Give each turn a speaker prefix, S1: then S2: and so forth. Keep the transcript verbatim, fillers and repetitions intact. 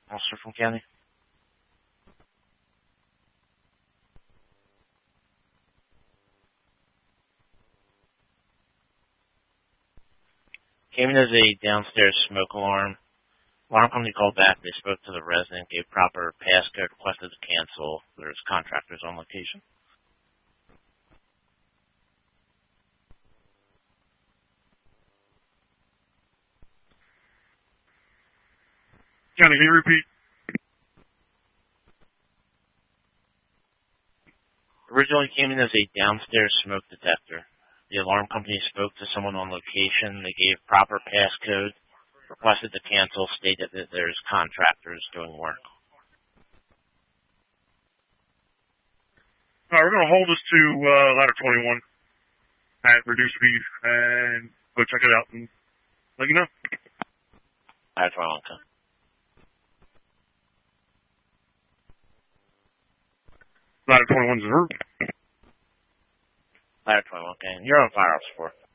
S1: Officer from County. Came in as a downstairs smoke alarm. Alarm company called back. They spoke to the resident, gave proper passcode, requested to cancel. There's contractors on location.
S2: County, can you repeat?
S1: Originally came in as a downstairs smoke detector. The alarm company spoke to someone on location. They gave proper passcode, requested to cancel, stated that there's contractors doing work.
S2: All right, we're going to hold this to uh, ladder twenty-one at reduced speed and go check it out and let you know.
S1: Ladder twenty-one, okay.
S2: Ladder twenty-one's a route.
S1: Ladder twenty-one, okay. You're on fire, Officer four.